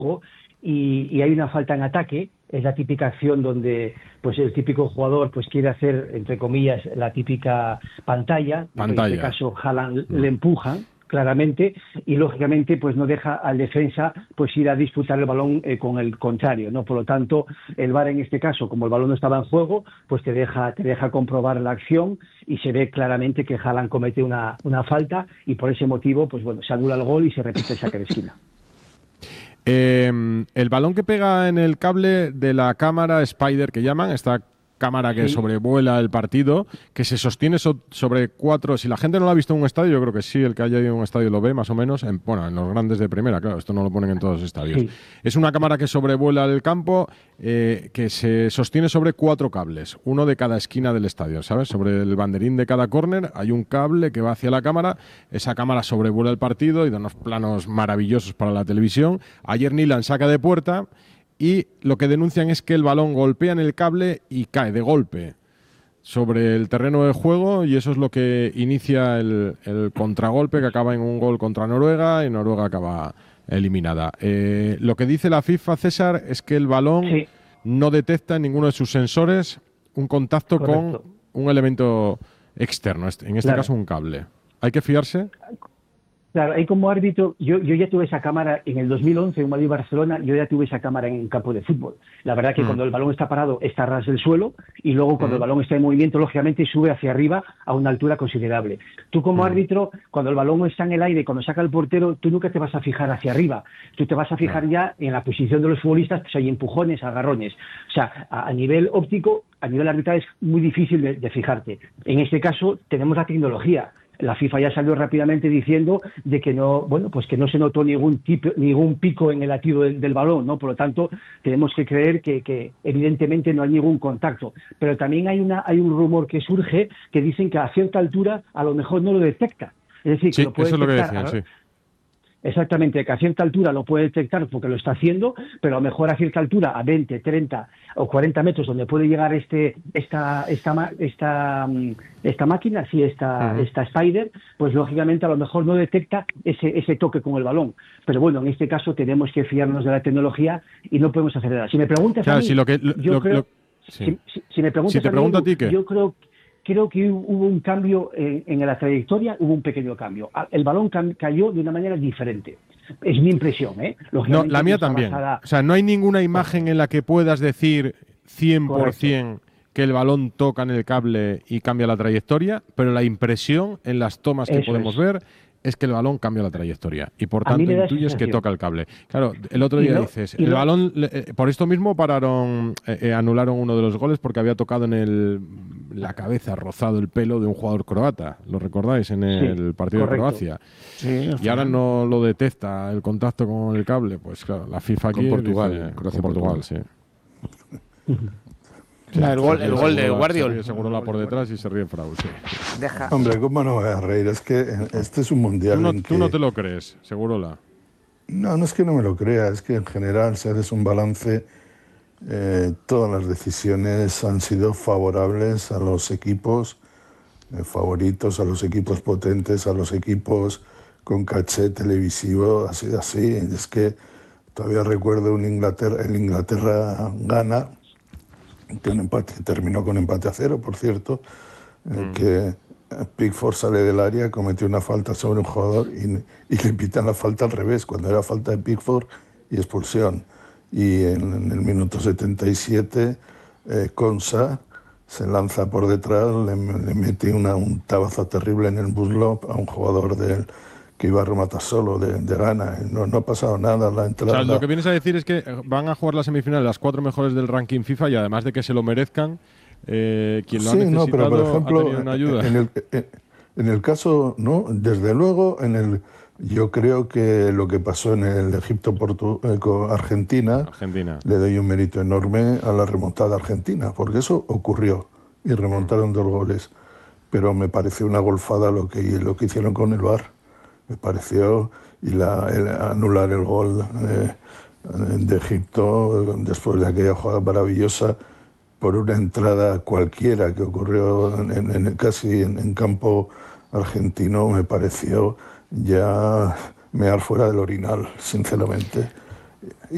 y hay una falta en ataque. Es la típica acción donde pues el típico jugador pues quiere hacer, entre comillas, la típica pantalla. En este caso, Haaland le empujan claramente y lógicamente pues no deja al defensa pues ir a disputar el balón con el contrario, ¿no? Por lo tanto, el VAR en este caso, como el balón no estaba en juego, pues te deja comprobar la acción y se ve claramente que Haaland comete una falta y por ese motivo pues bueno, se anula el gol y se repite el saque de esquina. El balón que pega en el cable de la cámara Spider que llaman, esta cámara que sobrevuela el partido, que se sostiene sobre 4. Si la gente no lo ha visto en un estadio, yo creo que sí, el que haya ido en un estadio lo ve más o menos, en los grandes de primera, claro, esto no lo ponen en todos los estadios. Sí. Es una cámara que sobrevuela el campo, que se sostiene sobre 4 cables, uno de cada esquina del estadio, ¿sabes? Sobre el banderín de cada córner hay un cable que va hacia la cámara, esa cámara sobrevuela el partido y da unos planos maravillosos para la televisión. Ayer Nyland saca de puerta y lo que denuncian es que el balón golpea en el cable y cae de golpe sobre el terreno de juego y eso es lo que inicia el contragolpe que acaba en un gol contra Noruega y Noruega acaba eliminada. Lo que dice la FIFA, César, es que el balón no detecta en ninguno de sus sensores un contacto con un elemento externo, en este caso un cable. ¿Hay que fiarse? Claro, ahí como árbitro, yo ya tuve esa cámara en el 2011 en Madrid-Barcelona, yo ya tuve esa cámara en campo de fútbol. La verdad que cuando el balón está parado está a ras del suelo y luego cuando el balón está en movimiento, lógicamente sube hacia arriba a una altura considerable. Tú como árbitro, cuando el balón está en el aire, cuando saca el portero, tú nunca te vas a fijar hacia arriba. Tú te vas a fijar ya en la posición de los futbolistas, pues hay empujones, agarrones. O sea, a nivel óptico, a nivel arbitral es muy difícil de fijarte. En este caso tenemos la tecnología. La FIFA ya salió rápidamente diciendo de que no, bueno, pues que no se notó ningún pico en el latido del balón, ¿no? Por lo tanto, tenemos que creer que evidentemente no hay ningún contacto. Pero también hay un rumor que surge que dicen que a cierta altura a lo mejor no lo detecta. Es decir, que lo puede detectar. Eso es lo que decían, sí. Exactamente, que a cierta altura lo puede detectar porque lo está haciendo, pero a lo mejor a cierta altura, a 20, 30 o 40 metros, donde puede llegar esta máquina, esta Spider, pues lógicamente a lo mejor no detecta ese toque con el balón. Pero bueno, en este caso tenemos que fiarnos de la tecnología y no podemos hacer nada. Si me preguntas a mí, si me preguntas a ti, yo creo que hubo un cambio en la trayectoria, hubo un pequeño cambio. El balón cayó de una manera diferente. Es mi impresión, ¿eh? No, la mía también. O sea, no hay ninguna imagen en la que puedas decir 100% que el balón toca en el cable y cambia la trayectoria, pero la impresión en las tomas que podemos ver es que el balón cambia la trayectoria y por tanto intuyes que toca el cable. Claro, el otro día dices, el balón, por esto mismo anularon uno de los goles porque había tocado en la cabeza, rozado el pelo de un jugador croata, ¿lo recordáis? En el partido de Croacia. Sí, y ahora no lo detecta el contacto con el cable, pues claro, la FIFA aquí... Con Portugal, sí. El gol de Guardiola. Segurola por detrás y se ríe Frau, sí. Hombre, ¿cómo no voy a reír? Es que este es un mundial. Tú no te lo crees, Segurola. No es que no me lo crea, es que en general, si haces un balance, todas las decisiones han sido favorables a los equipos favoritos, a los equipos potentes, a los equipos con caché televisivo, ha sido así. Es que todavía recuerdo el Inglaterra-Ghana, que terminó con empate a 0, por cierto, que Pickford sale del área, cometió una falta sobre un jugador y le pitan la falta al revés, cuando era falta de Pickford y expulsión. Y en el minuto 77, Konsa se lanza por detrás, le mete un tabazo terrible en el muslo a un jugador que iba a rematar solo de Ghana. No ha pasado nada. La entrada... O sea, lo que vienes a decir es que van a jugar la semifinal las 4 mejores del ranking FIFA y además de que se lo merezcan, quien lo ha necesitado pero por ejemplo, ha tenido una ayuda. En el caso, no, desde luego, yo creo que lo que pasó en el Egipto-Argentina le doy un mérito enorme a la remontada argentina, porque eso ocurrió y remontaron 2 goles. Pero me pareció una golfada lo que hicieron con el VAR. Me pareció, anular el gol de Egipto después de aquella jugada maravillosa por una entrada cualquiera que ocurrió casi en campo argentino, me pareció ya mear fuera del orinal, sinceramente.